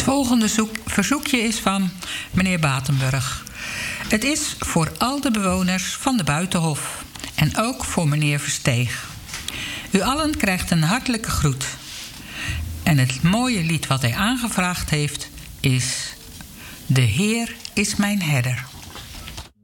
volgende verzoekje is van meneer Batenburg. Het is voor al de bewoners van de Buitenhof en ook voor meneer Versteeg. U allen krijgt een hartelijke groet. En het mooie lied wat hij aangevraagd heeft is: De Heer is mijn herder.